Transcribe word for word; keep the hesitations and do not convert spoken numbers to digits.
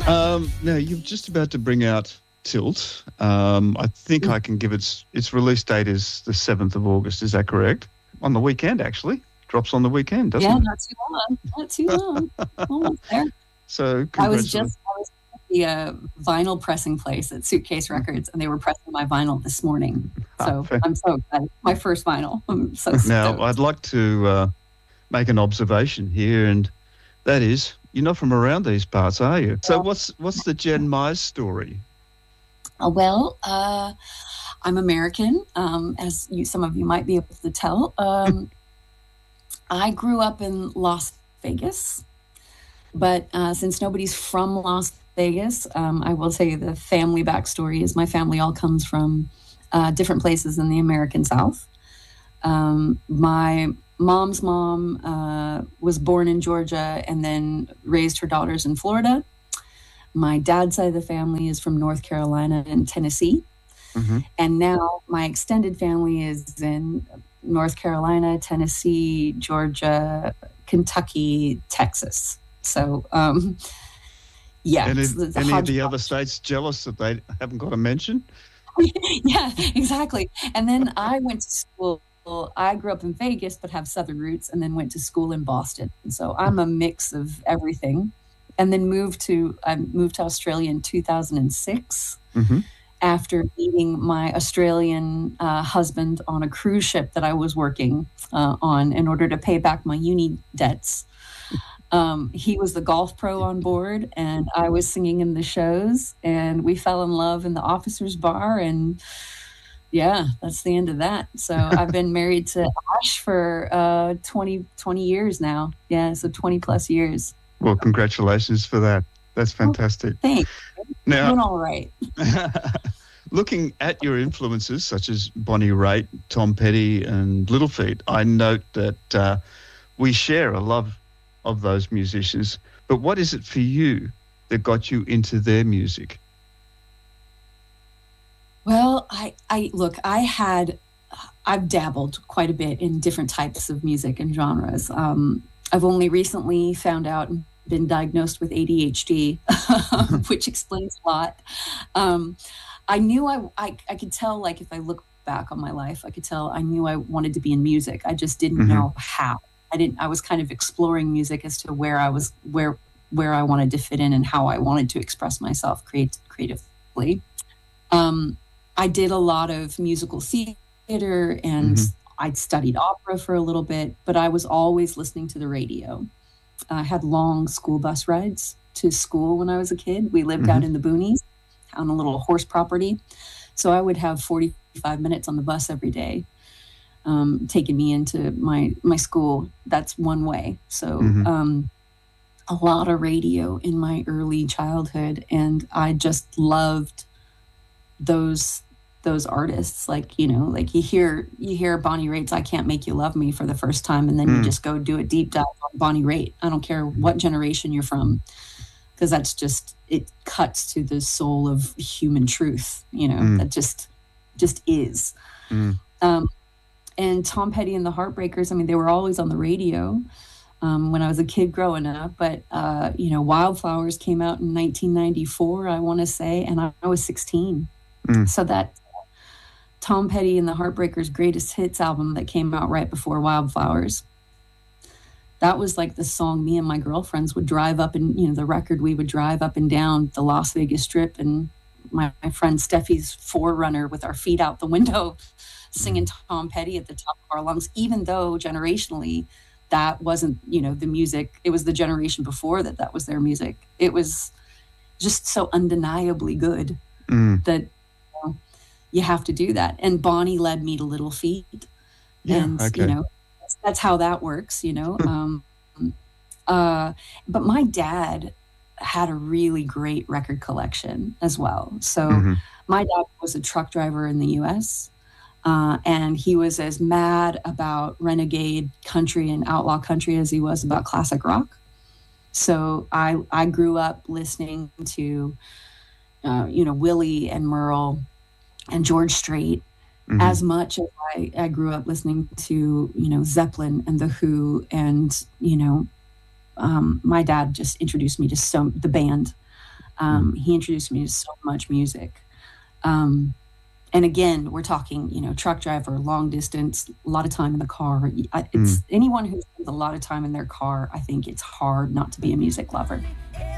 Um, now, you're just about to bring out Tilt. Um, I think I can give its its release date is the seventh of August. Is that correct? On the weekend, actually. Drops on the weekend, doesn't yeah, it? not too long. Not too long. Almost there. So, I was congratulations. just I was at the uh, vinyl pressing place at Suitcase Records, and they were pressing my vinyl this morning. So Ah, I'm so excited. My first vinyl. I'm so stoked. Now, I'd like to uh, make an observation here, and that is, you're not from around these parts, are you? So what's what's the Jen Mize story? Uh, well, uh, I'm American, um, as you, some of you might be able to tell. Um, I grew up in Las Vegas, but uh, since nobody's from Las Vegas, um, I will tell you the family backstory is my family all comes from uh, different places in the American South. Um, my mom's mom uh, was born in Georgia and then raised her daughters in Florida. My dad's side of the family is from North Carolina and Tennessee. Mm-hmm. And now my extended family is in North Carolina, Tennessee, Georgia, Kentucky, Texas. So, um, yeah. Any, it's- it's a any of the hodgepodge. other states jealous that they haven't got a mention? Yeah, exactly. And then I went to school. I grew up in Vegas, but have Southern roots, and then went to school in Boston. And so I'm a mix of everything. And then moved to I moved to Australia in two thousand six Mm-hmm. after meeting my Australian uh, husband on a cruise ship that I was working uh, on in order to pay back my uni debts. Um, he was the golf pro on board, and I was singing in the shows, and we fell in love in the officers' bar, and yeah, that's the end of that. So I've been married to Ash for uh, twenty, twenty years now. Yeah, so twenty plus years. Well, congratulations for that. That's fantastic. Thanks. Now, Doing all right. looking at your influences, such as Bonnie Raitt, Tom Petty, and Little Feat, I note that uh, we share a love of those musicians. But what is it for you that got you into their music? Well, I, I look, I had, I've dabbled quite a bit in different types of music and genres. Um, I've only recently found out and been diagnosed with A D H D, which explains a lot. Um, I knew I, I, I could tell, like, if I look back on my life, I could tell I knew I wanted to be in music. I just didn't Mhm. know how. I didn't, I was kind of exploring music as to where I was, where, where I wanted to fit in and how I wanted to express myself create, creatively. Um, I did a lot of musical theater and Mhm. I studied opera for a little bit, but I was always listening to the radio. I had long school bus rides to school when I was a kid. We lived out Mhm. in the boonies on a little horse property. So I would have forty-five minutes on the bus every day, um, taking me into my, my school. That's one way. So, Mhm. um, a lot of radio in my early childhood. And I just loved those those artists. Like, you know, like you hear you hear Bonnie Raitt's I Can't Make You Love Me for the first time, and then you Mm. just go do a deep dive on Bonnie Raitt. I don't care what generation you're from, because that's just, it cuts to the soul of human truth, you know, Mm. that just just is. Mm. Um, and Tom Petty and the Heartbreakers, I mean, they were always on the radio um, when I was a kid growing up, but, uh, you know, Wildflowers came out in nineteen ninety-four, I want to say, and I, I was sixteen. Mm. So that Tom Petty and the Heartbreakers Greatest Hits album that came out right before Wildflowers, that was like the song me and my girlfriends would drive up and, you know, the record, we would drive up and down the Las Vegas Strip, and my, my friend Steffi's four runner with our feet out the window singing Tom Petty at the top of our lungs, even though generationally that wasn't, you know, the music. It was the generation before that that was their music. It was just so undeniably good Mm. that, you know, you have to do that. And Bonnie led me to Little Feat. Yeah, And, okay. you know, that's, that's how that works, you know. um, uh, but my dad had a really great record collection as well. So Mhm. my dad was a truck driver in the U S, uh, and he was as mad about renegade country and outlaw country as he was about classic rock. So I I grew up listening to, uh, you know, Willie and Merle and George Strait Mhm. as much as I, I grew up listening to, you know, Zeppelin and The Who. And, you know, um, my dad just introduced me to so the band. Um, Mm. he introduced me to so much music. Um, and again, we're talking, you know, truck driver, long distance, a lot of time in the car. Y- I- Mm. It's anyone who spends a lot of time in their car. I think it's hard not to be a music lover.